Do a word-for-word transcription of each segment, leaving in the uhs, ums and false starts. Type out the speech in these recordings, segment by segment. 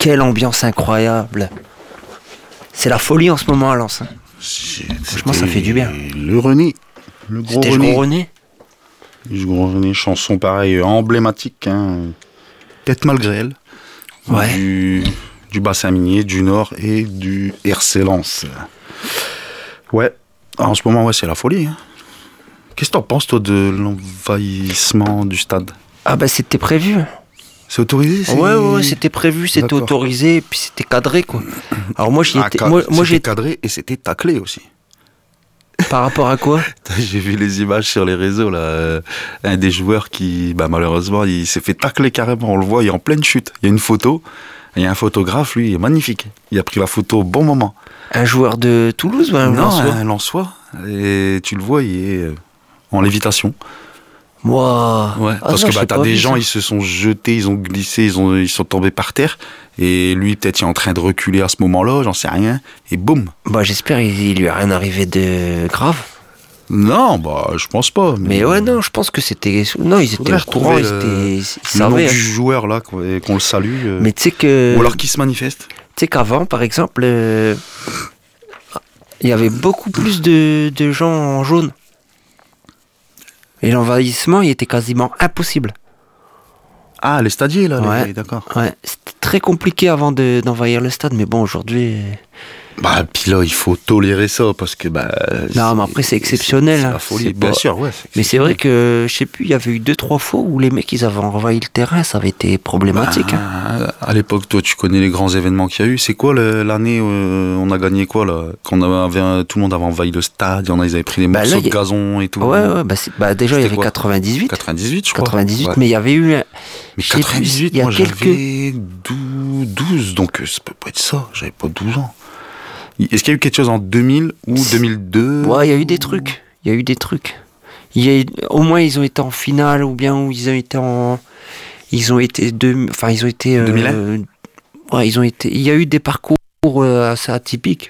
quelle ambiance incroyable. C'est la folie en ce moment à Lens. Hein. Franchement, ça fait du bien. Le René. Le gros C'était René. le gros René. Le gros René, chanson pareil, emblématique. Hein. Peut-être malgré elle. Ouais. Du, du bassin minier, du Nord et du R C Lens. Ouais. En ce moment, ouais, c'est la folie. Hein. Qu'est-ce que t'en penses, toi, de l'envahissement du stade? Ah bah c'était prévu. C'est autorisé c'est... Ouais, ouais, c'était prévu, c'était D'accord. autorisé, et puis c'était cadré, quoi. Alors moi, j'y Ah, étais... ca- Moi, moi c'était j'ai... cadré et c'était taclé aussi. Par rapport à quoi? J'ai vu les images sur les réseaux, là. Euh, un des joueurs qui, bah, malheureusement, il s'est fait tacler carrément. On le voit, il est en pleine chute. Il y a une photo. Il y a un photographe, lui, il est magnifique. Il a pris la photo au bon moment. Un joueur de Toulouse ou un Non, Lensois? un Lensois. Et tu le vois, il est euh, en lévitation. Moi... Ouais, Ah parce non, que j'ai bah, t'as pas des vu gens, ça. ils se sont jetés, ils ont glissé, ils, ont, ils sont tombés par terre. Et lui, peut-être, il est en train de reculer à ce moment-là, j'en sais rien. Et boum. Bah j'espère il, il lui a rien arrivé de grave. Non, bah, je pense pas. Mais ouais, non, je pense que c'était... Non, ils étaient Faudrait au courant, ils, retrouver étaient... le- ils Le nom savaient. du hein. joueur, là, qu'on, et qu'on le salue. euh, Mais tu sais que... Ou alors qui se manifeste. Tu sais qu'avant, par exemple, euh, il y avait beaucoup plus de, de gens en jaune. Et l'envahissement, il était quasiment impossible. Ah, les stadiers, là, Ouais. les... d'accord. Ouais, c'était très compliqué avant de, d'envahir le stade, mais bon, aujourd'hui... Bah, puis là, il faut tolérer ça, parce que, bah... Non, mais après, c'est exceptionnel, C'est, hein. c'est la folie, C'est bien pas- sûr, ouais. Mais c'est vrai que, je sais plus, il y avait eu deux, trois fois où les mecs, ils avaient envahi le terrain, ça avait été problématique. hein. Bah, à l'époque, toi, tu connais les grands événements qu'il y a eu. C'est quoi le- l'année où euh, on a gagné quoi, là? Quand on avait, tout le monde avait envahi le stade, il y en a, ils avaient pris des Bah, morceaux là, de y a- gazon et tout. Ouais, ouais, bah, c'est- bah déjà, il y C'était avait quoi quatre-vingt-dix-huit. quatre-vingt-dix-huit, je crois. quatre-vingt-dix-huit, Ouais. mais il y avait eu... un- Mais je sais plus, quatre-vingt-dix-huit, il y a moi, quelques... j'avais douze, douze, donc euh, ça peut pas être ça. J'avais pas douze ans. Est-ce qu'il y a eu quelque chose en deux mille ou deux mille deux? Ouais, il y a eu des trucs. Il y a eu des trucs. Il y a eu- au moins, ils ont été en finale, ou bien où ils ont été en. Ils ont été deux. Enfin, ils ont été. euh, deux mille un Ouais, ils ont été. Il y a eu des parcours euh, assez atypiques.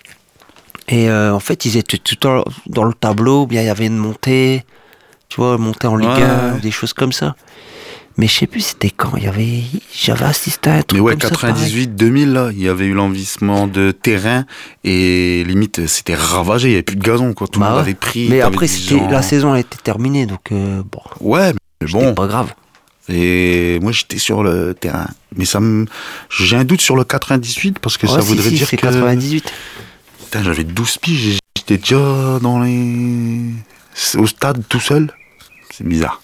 Et euh, en fait, ils étaient tout dans, dans le tableau, ou bien il y avait une montée. Tu vois, montée en Ligue Ouais, un, ouais. des choses comme ça. Mais je sais plus c'était quand. Il y avait. J'avais assisté à un truc. Mais ouais, comme ça, quatre-vingt-dix-huit, deux mille, là, il y avait eu l'envahissement de terrain et limite, c'était ravagé, il n'y avait plus de gazon, quoi. Tout Bah le monde ouais. avait pris. Mais t'avais après, des c'était gens- la saison a été terminée, donc euh, bon, Ouais, mais c'était bon. pas grave. Et moi, j'étais sur le terrain. Mais ça me. J'ai un doute sur le quatre-vingt-dix-huit parce que Ouais, ça si, voudrait si, dire c'est que. quatre-vingt-dix-huit. Putain, j'avais douze piges, j'étais déjà dans les. Au stade tout seul. C'est bizarre.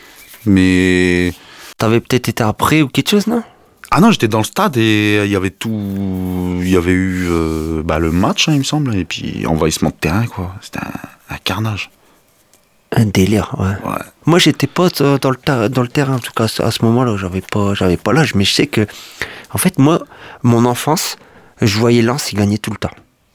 Mais. T'avais peut-être été après ou quelque chose, non? Ah non, j'étais dans le stade et il y avait tout. Il y avait eu euh, bah, le match, hein, il me semble, et puis envahissement de terrain, quoi. C'était un, un carnage. Un délire, ouais. Ouais. Moi, j'étais pas euh, dans le, ter- dans le terrain, en tout cas, à ce moment-là, j'avais pas, j'avais pas l'âge, mais je sais que, en fait, moi, mon enfance, je voyais Lens, il gagnait tout le temps.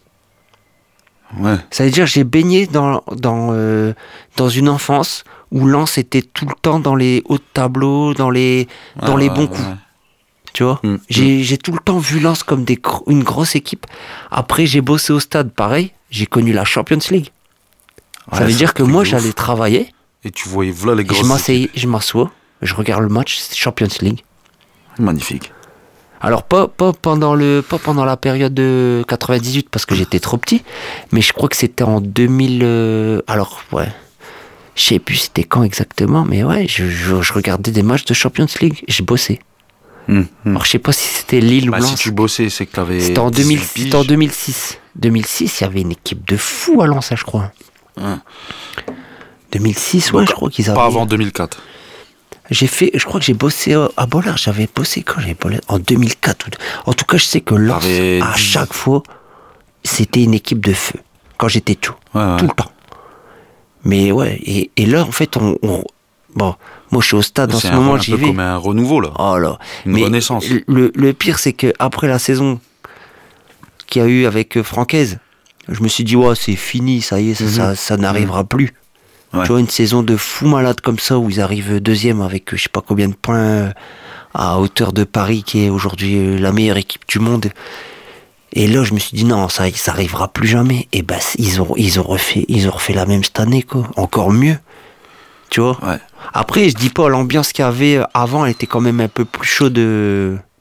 Ouais. Ça veut dire, j'ai baigné dans, dans, euh, dans une enfance où Lens était tout le temps dans les hauts de tableau, dans les, dans Ouais, les ouais, bons coups. ouais. Tu vois, Mm, j'ai, j'ai tout le temps vu Lens comme des, gro- une grosse équipe. Après, j'ai bossé au stade, pareil, j'ai connu la Champions League. Ça Ouais, veut c'est dire un que truc moi, de j'allais ouf. travailler, Et tu voyais, voilà les et grosses. je m'asseyais, je m'assois, je regarde le match, c'est Champions League. Magnifique. Alors pas, pas pendant le pas pendant la période de quatre-vingt-dix-huit parce que j'étais trop petit, mais je crois que c'était en deux mille. euh, alors ouais, je sais plus c'était quand exactement, mais ouais, je, je, je regardais des matchs de Champions League, je bossais. Hum, hum. Alors je sais pas si c'était Lille Bah, ou si Lens. tu bossais, c'est que t'avais. C'était en deux mille, dix-huit c'était en piges. deux mille six. deux mille six, il y avait une équipe de fous à Lens, je crois. Ouais. deux mille six, ouais, Donc, je crois qu'ils avaient. Pas avant deux mille quatre. J'ai fait, je crois que j'ai bossé à Bollard. J'avais bossé quand j'avais bossé en deux mille quatre. ou- En tout cas, je sais que Lens, T'avais à dix. chaque fois, c'était une équipe de feu. Quand j'étais tout, Ouais, ouais. tout le temps. Mais ouais, et, et là, en fait, on, on- bon, moi, je suis au stade en C'est ce un, moment, un j'y peu vais. comme un renouveau, là. Oh là, Une mais renaissance. Le, le pire, c'est que après la saison qu'il y a eu avec euh, Francaise, je me suis dit, ouais, c'est fini, ça y est, ça, Mhm. ça, ça n'arrivera plus. Ouais. Tu vois, une saison de fou malade comme ça, où ils arrivent deuxième avec euh, je sais pas combien de points euh, à hauteur de Paris, qui est aujourd'hui euh, la meilleure équipe du monde. Et là, je me suis dit, non, ça, ça arrivera plus jamais. Et ben, ils ont, ils ont refait, ils ont refait la même cette année, quoi. Encore mieux. Tu vois? Ouais. Après, je dis pas, l'ambiance qu'il y avait avant, elle était quand même un peu plus chaude euh,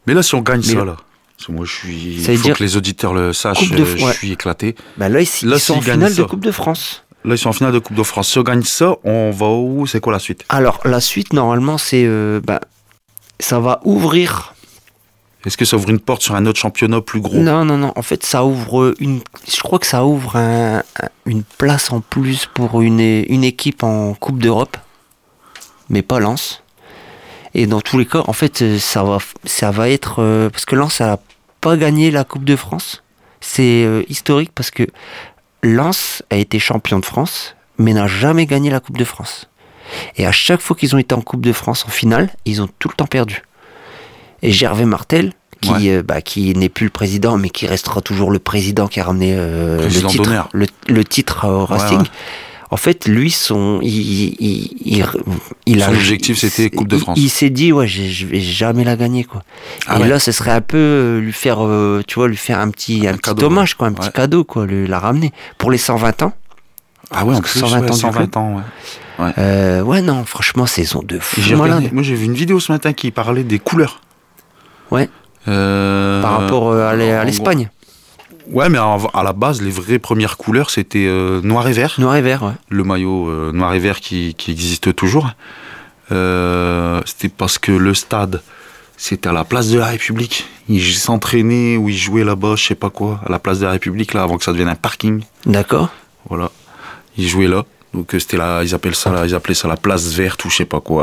Mais là, si on gagne Mais ça, le- là, parce que moi, je suis. Ça Il veut faut dire que les auditeurs le sachent, Coupe de- euh, je ouais. suis éclaté. Bah là, ils, Là, ils sont en s'ils gagnent finale de ça. Coupe de France. Là, ils sont en finale de Coupe de France. Si on gagne ça, on va où? C'est quoi la suite? Alors, la suite, normalement, c'est. euh, bah, ça va ouvrir. Est-ce que ça ouvre une porte sur un autre championnat plus gros? Non, non, non. En fait, ça ouvre une. Je crois que ça ouvre un- un- une place en plus pour une, une équipe en Coupe d'Europe. Mais pas Lens. Et dans tous les cas, en fait, euh, ça va, ça va être. euh, parce que Lens n'a pas gagné la Coupe de France. C'est euh, historique parce que Lens a été champion de France, mais n'a jamais gagné la Coupe de France. Et à chaque fois qu'ils ont été en Coupe de France en finale, ils ont tout le temps perdu. Et Gervais Martel, qui, Ouais. euh, bah, qui n'est plus le président, mais qui restera toujours le président qui a ramené euh, le, Président titre, d'honneur. le, le titre au Racing. ouais. En fait, lui, son, il, il, il, il- il Son a, objectif, c'était Coupe de il- France. Il, s'est dit, ouais, je, je vais jamais la gagner, quoi. Ah et ouais. là, ce serait un peu euh, lui faire, euh, tu vois, lui faire un petit, un Un petit cadeau, hommage, quoi, un petit ouais. cadeau, quoi, lui, la ramener pour les cent vingt ans. Ah ouais, en Parce que plus, cent vingt ouais, ans du cent vingt club. ans, ouais. Euh, ouais, non, franchement, saison de fou Et j'ai malade. regardé- moi, j'ai vu une vidéo ce matin qui parlait des couleurs. Ouais. Euh, Par rapport euh, à l'E- à en l'Espagne. gros- Ouais, mais à, à la base, les vraies premières couleurs, c'était euh, noir et vert. Noir et vert, ouais. Le maillot euh, noir et vert qui, qui existe toujours. Euh, c'était parce que le stade, c'était à la place de la République. Ils s'entraînaient ou ils jouaient là-bas, je sais pas quoi, à la place de la République, là, avant que ça devienne un parking. D'accord. Voilà. Ils jouaient là. Donc euh, c'était là, ils appellent ça, là, ils appelaient ça la place verte ou je sais pas quoi.